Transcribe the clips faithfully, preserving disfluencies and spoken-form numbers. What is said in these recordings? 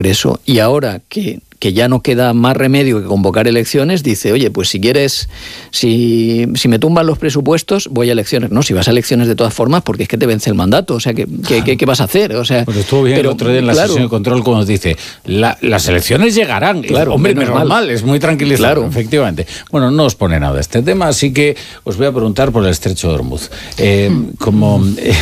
Congreso, y ahora que, que ya no queda más remedio que convocar elecciones, dice, oye, pues si quieres, si, si me tumban los presupuestos, voy a elecciones. No, si vas a elecciones de todas formas, porque es que te vence el mandato, o sea, ¿qué, qué, qué, qué vas a hacer? O sea, pues estuvo bien pero, el otro día en la claro, sesión de control cuando dice, la, las elecciones llegarán. Claro, hombre, normal, normal, es muy tranquilizador, claro. Efectivamente. Bueno, no os pone nada este tema, así que os voy a preguntar por el Estrecho de Hormuz. Eh, como eh,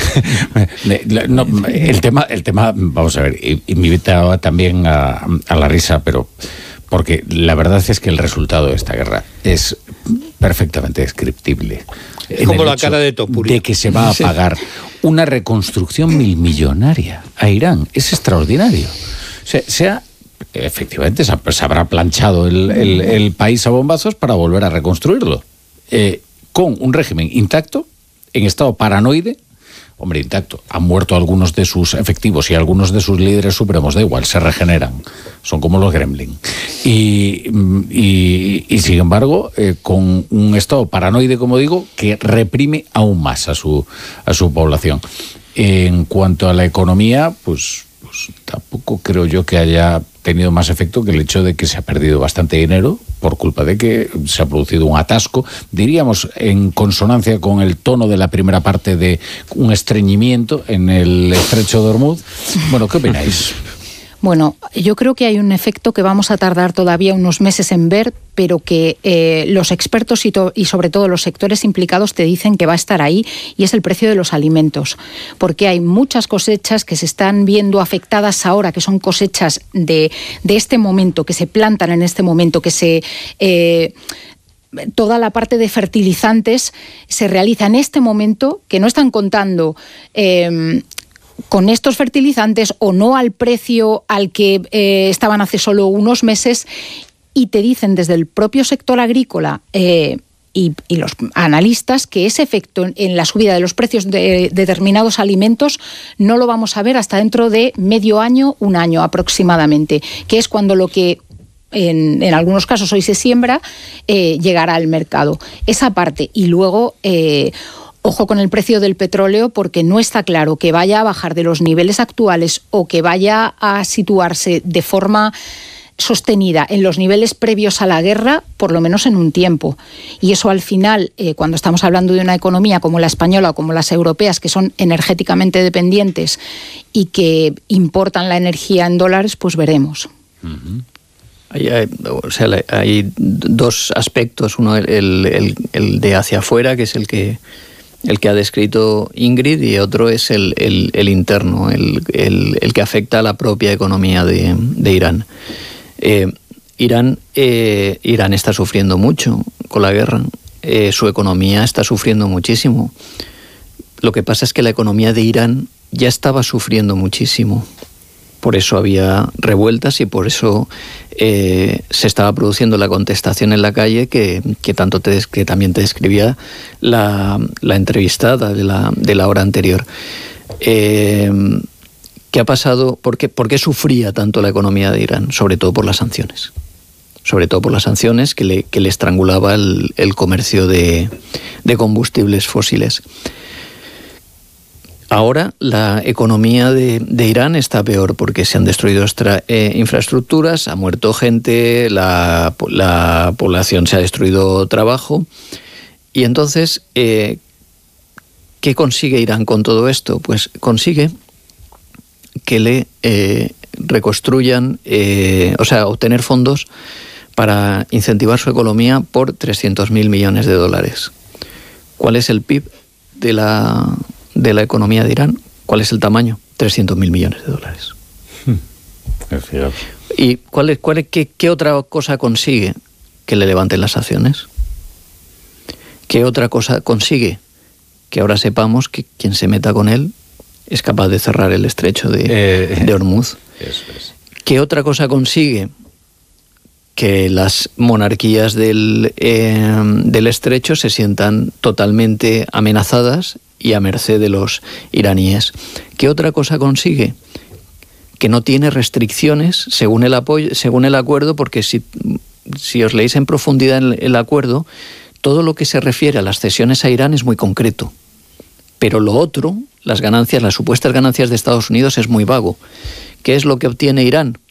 no, el tema, el tema, vamos a ver, y, y me invitaba también a, a la risa, pero porque la verdad es que el resultado de esta guerra es perfectamente descriptible. Es como la cara de Topuria. De que se va a pagar una reconstrucción milmillonaria a Irán. Es extraordinario. O sea, sea efectivamente se, se habrá planchado el, el, el país a bombazos para volver a reconstruirlo. Eh, con un régimen intacto, en estado paranoide. Hombre, intacto. Han muerto algunos de sus efectivos y algunos de sus líderes supremos, da igual, se regeneran. Son como los gremlin. Y, y, y sin embargo, eh, con un estado paranoide, como digo, que reprime aún más a su, a su población. En cuanto a la economía, pues, pues tampoco creo yo que haya tenido más efecto que el hecho de que se ha perdido bastante dinero por culpa de que se ha producido un atasco, diríamos en consonancia con el tono de la primera parte de un estreñimiento en el Estrecho de Hormuz. Bueno, ¿qué opináis? Bueno, yo creo que hay un efecto que vamos a tardar todavía unos meses en ver, pero que eh, los expertos y, to- y sobre todo los sectores implicados te dicen que va a estar ahí, y es el precio de los alimentos. Porque hay muchas cosechas que se están viendo afectadas ahora, que son cosechas de, de este momento, que se plantan en este momento, que se... Eh, toda la parte de fertilizantes se realiza en este momento, que no están contando... Eh, con estos fertilizantes o no al precio al que eh, estaban hace solo unos meses, y te dicen desde el propio sector agrícola eh, y, y los analistas que ese efecto en la subida de los precios de determinados alimentos no lo vamos a ver hasta dentro de medio año, un año aproximadamente, que es cuando lo que en, en algunos casos hoy se siembra eh, llegará al mercado. Esa parte. Y luego... Eh, Ojo con el precio del petróleo, porque no está claro que vaya a bajar de los niveles actuales o que vaya a situarse de forma sostenida en los niveles previos a la guerra, por lo menos en un tiempo. Y eso al final, eh, cuando estamos hablando de una economía como la española o como las europeas, que son energéticamente dependientes y que importan la energía en dólares, pues veremos. Uh-huh. Hay, hay, o sea, hay dos aspectos. Uno, el, el, el de hacia afuera, que es el que... el que ha descrito Ingrid, y otro es el, el, el interno, el, el, el que afecta a la propia economía de, de Irán. Eh, Irán, eh, Irán está sufriendo mucho con la guerra, eh, su economía está sufriendo muchísimo. Lo que pasa es que la economía de Irán ya estaba sufriendo muchísimo. Por eso había revueltas y por eso eh, se estaba produciendo la contestación en la calle que, que tanto te, que también te describía la, la entrevistada de la, de la hora anterior. Eh, ¿Qué ha pasado? ¿Por qué, ¿Por qué sufría tanto la economía de Irán? Sobre todo por las sanciones. Sobre todo por las sanciones que le, que le estrangulaba el, el comercio de, de combustibles fósiles. Ahora la economía de, de Irán está peor porque se han destruido extra, eh, infraestructuras, ha muerto gente, la, la población se ha destruido trabajo. Y entonces, eh, ¿qué consigue Irán con todo esto? Pues consigue que le eh, reconstruyan, eh, o sea, obtener fondos para incentivar su economía por trescientos mil millones de dólares. ¿Cuál es el P I B de la... de la economía de Irán? ¿Cuál es el tamaño? trescientos mil millones de dólares. ¿Y cuál es, cuál es, qué, qué otra cosa consigue? Que le levanten las sanciones. ¿Qué otra cosa consigue? Que ahora sepamos que quien se meta con él es capaz de cerrar el estrecho de, eh, de Hormuz. Eso es. ¿Qué otra cosa consigue? Que las monarquías del, eh, del estrecho se sientan totalmente amenazadas y a merced de los iraníes. ¿Qué otra cosa consigue? Que no tiene restricciones según el apoyo, según el acuerdo, porque si, si os leéis en profundidad el, el acuerdo, todo lo que se refiere a las cesiones a Irán es muy concreto. Pero lo otro, las ganancias, las supuestas ganancias de Estados Unidos, es muy vago. ¿Qué es lo que obtiene Irán?